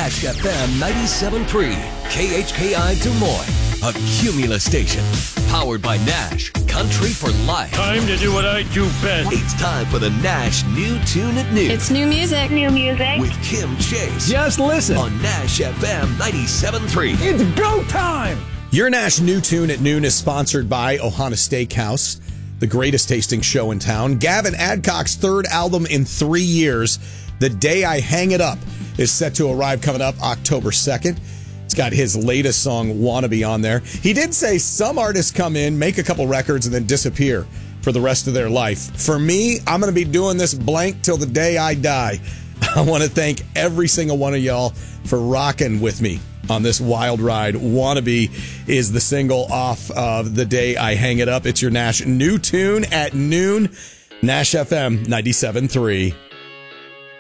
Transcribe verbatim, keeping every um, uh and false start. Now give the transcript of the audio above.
Nash F M ninety-seven point three, K H K I Des Moines, a Cumulus station. Powered by Nash, country for life. Time to do what I do best. It's time for the Nash New Tune at Noon. It's new music. New music. With Kim Chase. Just listen. On Nash F M ninety-seven point three. It's go time. Your Nash New Tune at Noon is sponsored by Ohana Steakhouse, the greatest tasting show in town. Gavin Adcock's third album in three years, The Day I Hang It Up, is set to arrive coming up October second. It's got his latest song, Wannabe, on there. He did say some artists come in, make a couple records, and then disappear for the rest of their life. For me, I'm going to be doing this blank till the day I die. I want to thank every single one of y'all for rocking with me on this wild ride. Wannabe is the single off of The Day I Hang It Up. It's your Nash New Tune at Noon. Nash F M ninety-seven point three.